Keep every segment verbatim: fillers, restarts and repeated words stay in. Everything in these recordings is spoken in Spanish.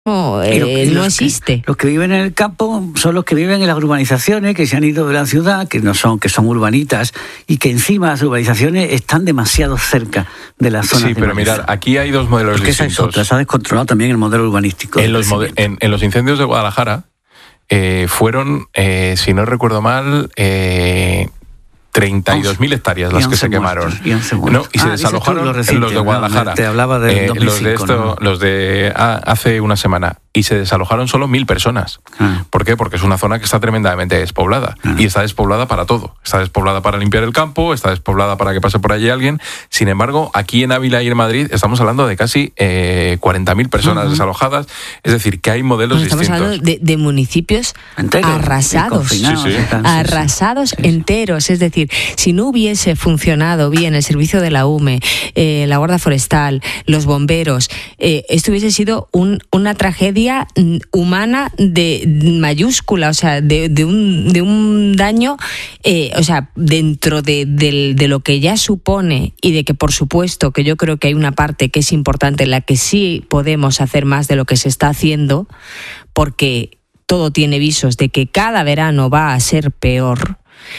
No, eh, no existe. Que, los que viven en el campo son los que viven en las urbanizaciones, que se han ido de la ciudad, que no son, que son urbanitas, y que encima las urbanizaciones están demasiado cerca de las zonas. Sí, de pero maleza. mirad, aquí hay dos modelos Porque distintos. esa es otra, se ha descontrolado también el modelo urbanístico. En los, mode- en, en los incendios de Guadalajara eh, fueron, eh, si no recuerdo mal, eh, treinta y dos mil hectáreas las que se quemaron. Y, no, y se ah, desalojaron los, recientes, los de Guadalajara. No, te hablaba de eh, dos mil cinco, los de esto, ¿no? los de ah, hace una semana. Y se desalojaron solo mil personas. Ah. ¿Por qué? Porque es una zona que está tremendamente despoblada. Ah. Y está despoblada para todo. Está despoblada para limpiar el campo, está despoblada para que pase por allí alguien. Sin embargo, aquí en Ávila y en Madrid estamos hablando de casi eh, cuarenta mil personas uh-huh. desalojadas. Es decir, que hay modelos Bueno, estamos distintos. Estamos hablando de, de municipios enteros, arrasados. Sí, sí. Arrasados sí, sí. enteros. Es decir, si no hubiese funcionado bien el servicio de la U M E, eh, la Guardia Forestal, los bomberos, eh, esto hubiese sido un, una tragedia humana de mayúscula, o sea, de, de, un, de un daño, eh, o sea, dentro de, de, de lo que ya supone, y de que, por supuesto, que yo creo que hay una parte que es importante en la que sí podemos hacer más de lo que se está haciendo, porque todo tiene visos de que cada verano va a ser peor.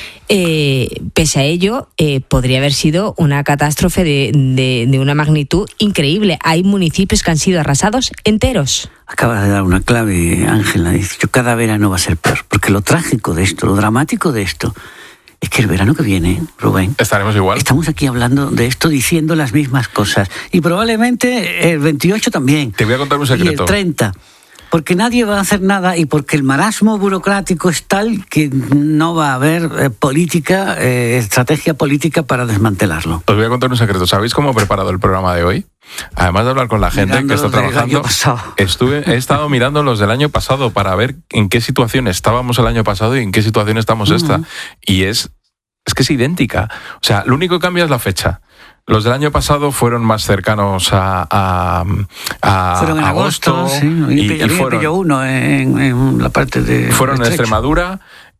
Eh, pese a ello, eh, podría haber sido una catástrofe de, de, de una magnitud increíble. Hay municipios que han sido arrasados enteros. Acabas de dar una clave, Ángela. Dicho, cada verano va a ser peor. Porque lo trágico de esto, lo dramático de esto, es que el verano que viene, Rubén, estaremos igual. Estamos aquí hablando de esto, diciendo las mismas cosas. Y probablemente el veintiocho también. Te voy a contar un secreto. Y el treinta. Porque nadie va a hacer nada y porque el marasmo burocrático es tal que no va a haber eh, política, eh, estrategia política para desmantelarlo. Os voy a contar un secreto. ¿Sabéis cómo he preparado el programa de hoy? Además de hablar con la gente Mirando que está trabajando, estuve, he estado mirando los del año pasado para ver en qué situación estábamos el año pasado y en qué situación estamos uh-huh. esta. Y es, es que es idéntica. O sea, lo único que cambia es la fecha. Los del año pasado fueron más cercanos a, a, a fueron en agosto, agosto sí. y, y, y fueron uno en, en la parte de fueron en Extremadura,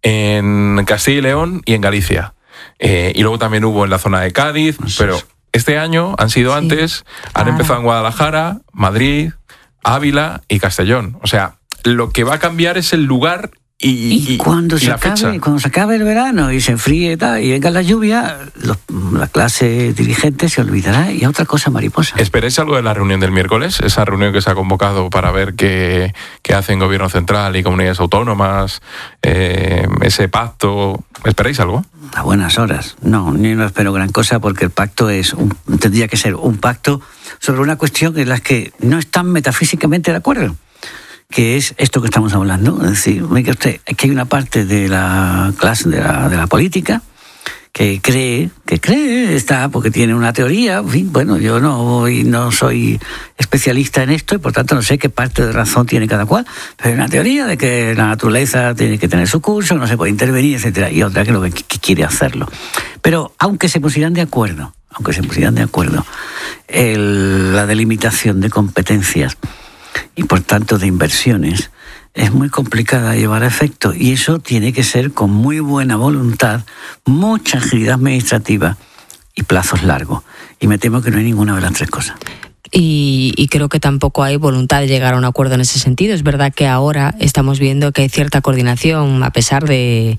en Castilla y León y en Galicia. Eh, y luego también hubo en la zona de Cádiz, no sé, pero este año han sido sí, antes, han claro. empezado en Guadalajara, Madrid, Ávila y Castellón. O sea, lo que va a cambiar es el lugar. Y, y cuando, y se la acabe, fecha. cuando se acabe el verano y se enfríe tal, y venga la lluvia, los, la clase dirigente se olvidará y a otra cosa mariposa. ¿Esperáis algo de la reunión del miércoles? Esa reunión que se ha convocado para ver qué, qué hacen Gobierno Central y comunidades autónomas, eh, ese pacto. ¿Esperáis algo? A buenas horas. No, ni no espero gran cosa porque el pacto es un, tendría que ser un pacto sobre una cuestión en la que no están metafísicamente de acuerdo, que es esto que estamos hablando. Es decir, mire usted, que hay una parte de la clase de la, de la política que cree, que cree, está, porque tiene una teoría, en fin, bueno, yo no voy, no soy especialista en esto y por tanto no sé qué parte de razón tiene cada cual, pero hay una teoría de que la naturaleza tiene que tener su curso, no se puede intervenir, etcétera, y otra que lo que, que quiere hacerlo. Pero aunque se pusieran de acuerdo, aunque se pusieran de acuerdo, el, la delimitación de competencias y por tanto de inversiones es muy complicada de llevar a efecto, y eso tiene que ser con muy buena voluntad, mucha agilidad administrativa y plazos largos, y me temo que no hay ninguna de las tres cosas. Y, y creo que tampoco hay voluntad de llegar a un acuerdo en ese sentido. Es verdad que ahora estamos viendo que hay cierta coordinación a pesar de,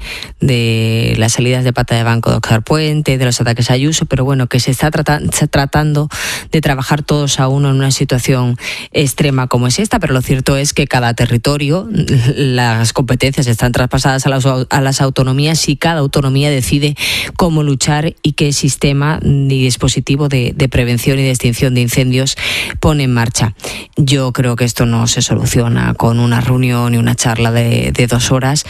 de las salidas de pata de banco de Óscar Puente, de los ataques a Ayuso, pero bueno, que se está tratando, tratando de trabajar todos a uno en una situación extrema como es esta, pero lo cierto es que cada territorio, las competencias están traspasadas a las, a las autonomías y cada autonomía decide cómo luchar y qué sistema y dispositivo de, de prevención y de extinción de incendios pone en marcha. Yo creo que esto no se soluciona con una reunión y una charla de, de dos horas,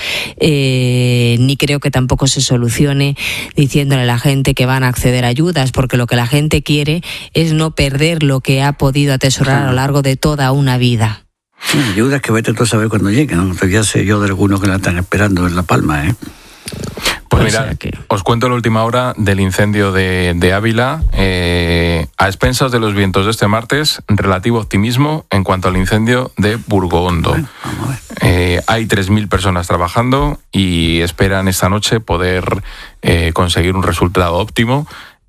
eh, ni creo que tampoco se solucione diciéndole a la gente que van a acceder a ayudas, porque lo que la gente quiere es no perder lo que ha podido atesorar a lo largo de toda una vida. Sí, ayudas que vete tú a saber cuándo lleguen, ¿no? Ya sé yo de algunos que la están esperando en La Palma, ¿eh? Pues mirad, que... os cuento la última hora del incendio de, de Ávila. Eh, a expensas de los vientos de este martes, relativo optimismo en cuanto al incendio de Burgohondo. Bueno, vamos a ver. Eh, hay tres mil personas trabajando y esperan esta noche poder eh, conseguir un resultado óptimo.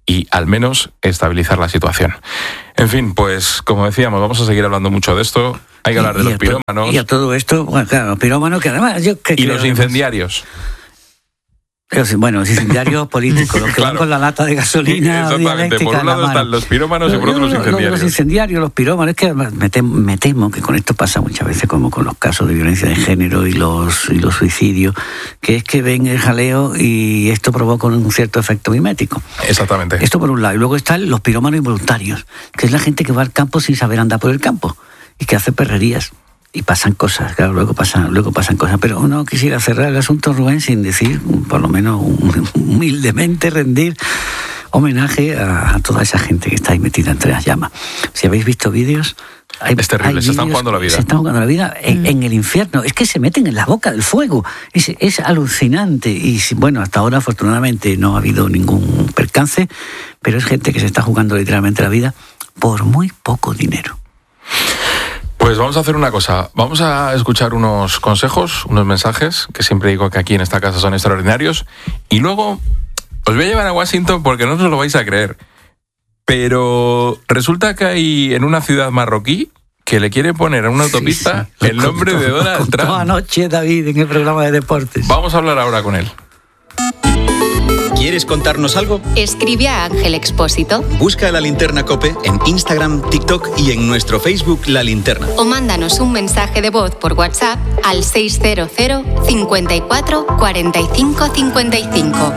y al menos estabilizar la situación. En fin, pues como decíamos, vamos a seguir hablando mucho de esto. Hay que hablar de los pirómanos. Y a todo esto, bueno, claro, los pirómanos que además... Yo que y los incendiarios. Bueno, los incendiarios políticos, los que claro. van con la lata de gasolina. Sí, exactamente, por un lado están los pirómanos y por otro los incendiarios. Los incendiarios, los pirómanos, es que me temo, me temo que con esto pasa muchas veces como con los casos de violencia de género y los, y los suicidios, que es que ven el jaleo y esto provoca un cierto efecto mimético. Exactamente. Esto por un lado. Y luego están los pirómanos involuntarios, que es la gente que va al campo sin saber andar por el campo y que hace perrerías. Y pasan cosas, claro, luego pasan, luego pasan cosas. Pero uno quisiera cerrar el asunto, Rubén, sin decir, por lo menos humildemente rendir homenaje a, a toda esa gente que está ahí metida entre las llamas. Si habéis visto vídeos... Hay, es terrible, se están jugando la vida. Se están jugando la vida en, mm. en el infierno. Es que se meten en la boca del fuego. Es, es alucinante. Y bueno, hasta ahora afortunadamente no ha habido ningún percance, pero es gente que se está jugando literalmente la vida por muy poco dinero. Pues vamos a hacer una cosa, vamos a escuchar unos consejos, unos mensajes, que siempre digo que aquí en esta casa son extraordinarios, y luego os voy a llevar a Washington porque no os lo vais a creer, pero resulta que hay en una ciudad marroquí que le quiere poner a una autopista sí, sí. el nombre contó, de Donald Trump. Anoche, David, en el programa de deportes. Vamos a hablar ahora con él. ¿Quieres contarnos algo? Escribe a Ángel Expósito. Busca La Linterna COPE en Instagram, TikTok y en nuestro Facebook La Linterna. O mándanos un mensaje de voz por WhatsApp al seis cero cero, cincuenta y cuatro, cuarenta y cinco, cincuenta y cinco.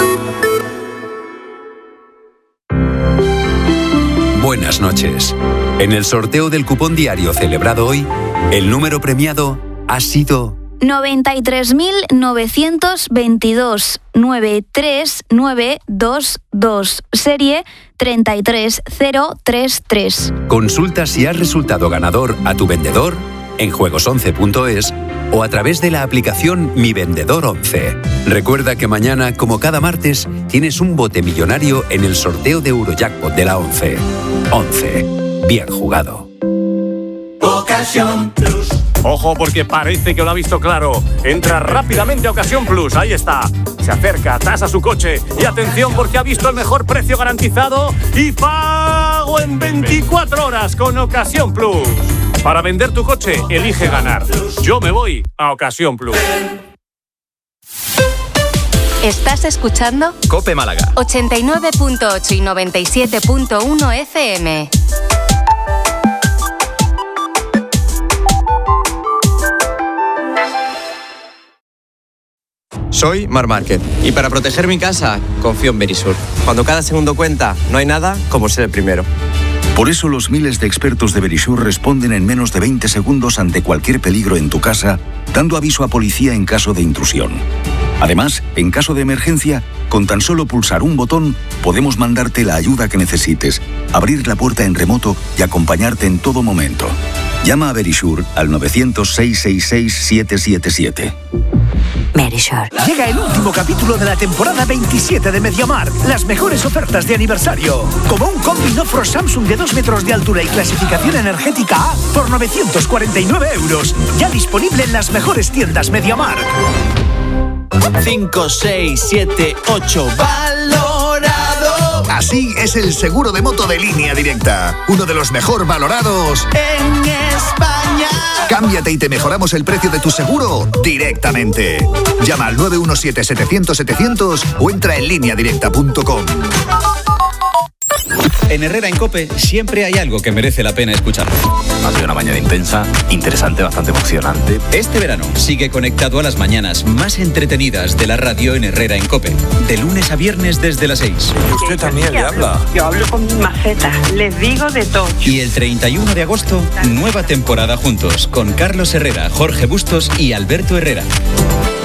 Buenas noches. En el sorteo del cupón diario celebrado hoy, el número premiado ha sido... noventa y tres mil novecientos veintidós, nueve tres nueve dos dos, serie treinta y tres cero treinta y tres. Consulta si has resultado ganador a tu vendedor en juegos once punto es o a través de la aplicación Mi Vendedor once. Recuerda que mañana, como cada martes, tienes un bote millonario en el sorteo de Eurojackpot de la once. once. Bien jugado. Ocasión Plus. Ojo, porque parece que lo ha visto claro. Entra rápidamente a Ocasión Plus. Ahí está. Se acerca, tasa su coche. Y atención, porque ha visto el mejor precio garantizado y pago en veinticuatro horas con Ocasión Plus. Para vender tu coche, elige ganar. Yo me voy a Ocasión Plus. ¿Estás escuchando? COPE Málaga. ochenta y nueve punto ocho y noventa y siete punto uno F M. Soy Mar Márquez y para proteger mi casa confío en Verisur. Cuando cada segundo cuenta, no hay nada como ser el primero. Por eso los miles de expertos de Verisur responden en menos de veinte segundos ante cualquier peligro en tu casa, dando aviso a policía en caso de intrusión. Además, en caso de emergencia, con tan solo pulsar un botón, podemos mandarte la ayuda que necesites, abrir la puerta en remoto y acompañarte en todo momento. Llama a Verisur al novecientos, seiscientos sesenta y seis, siete siete siete. Verisur. Llega el último capítulo de la temporada veintisiete de MediaMarkt. Las mejores ofertas de aniversario. Como un combi Nofro Samsung de dos metros de altura y clasificación energética A por novecientos cuarenta y nueve euros. Ya disponible en las mejores tiendas MediaMarkt. cinco, seis, siete, ocho. Valorado. Así es el seguro de moto de Línea Directa. Uno de los mejor valorados en España. Cámbiate y te mejoramos el precio de tu seguro directamente. Llama al nueve uno siete, setecientos, setecientos o entra en línea directa punto com. En Herrera en COPE siempre hay algo que merece la pena escuchar. Ha sido una mañana intensa, interesante, bastante emocionante. Este verano sigue conectado a las mañanas más entretenidas de la radio en Herrera en COPE. De lunes a viernes desde las seis. Usted también le habla. Yo hablo con maceta, les digo de todo. Y el treinta y uno de agosto, nueva temporada juntos con Carlos Herrera, Jorge Bustos y Alberto Herrera.